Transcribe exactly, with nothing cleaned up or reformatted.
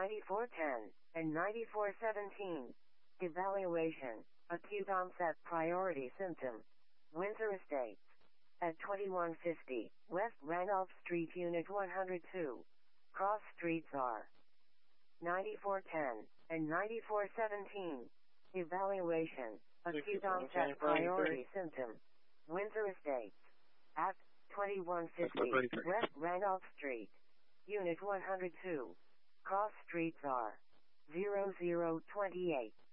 ninety-four ten, and ninety-four seventeen. Evaluation. Acute onset priority symptom. Windsor Estates. At twenty-one fifty, West Randolph Street, Unit one hundred two. Cross streets are ninety-four ten and ninety-four seventeen. Evaluation. Acute onset priority symptom. Windsor Estates. At twenty-one fifty, West Randolph Street, Unit one hundred two. Cross streets are zero zero twenty-eight.